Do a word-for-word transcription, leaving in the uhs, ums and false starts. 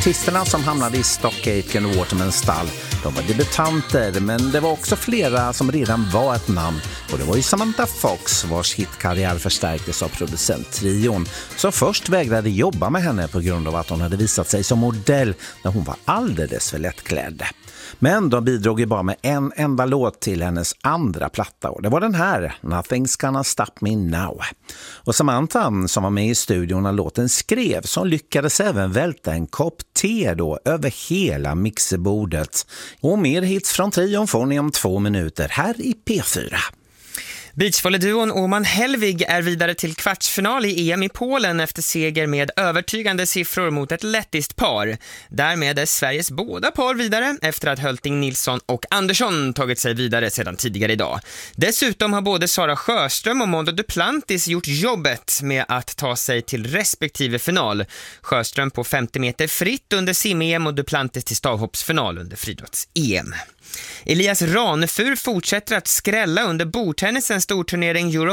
Artisterna som hamnade i Stockaitken och Watermans stall, de var debutanter, men det var också flera som redan var ett namn. Och det var ju Samantha Fox vars hitkarriär förstärktes av producenttrion, som först vägrade jobba med henne på grund av att hon hade visat sig som modell när hon var alldeles för lättklädd. Men de bidrog ju bara med en enda låt till hennes andra platta, och det var den här, Nothing's Gonna Stop Me Now. Och Samantha, som var med i studion när låten skrevs, som lyckades även välta en kopp te då över hela mixerbordet. Och mer hits från trion får ni om två minuter här i P fyra. Beachvolleyduon Åman Helvig är vidare till kvartsfinal i E M i Polen efter seger med övertygande siffror mot ett lettiskt par. Därmed är Sveriges båda par vidare efter att Hölting Nilsson och Andersson tagit sig vidare sedan tidigare idag. Dessutom har både Sara Sjöström och Mondo Duplantis gjort jobbet med att ta sig till respektive final. Sjöström på femtio meter fritt under sim-E M och Duplantis till stavhoppsfinal under friidrotts-E M. Elias Ranefur fortsätter att skrälla under bordtennisens storturnering Euro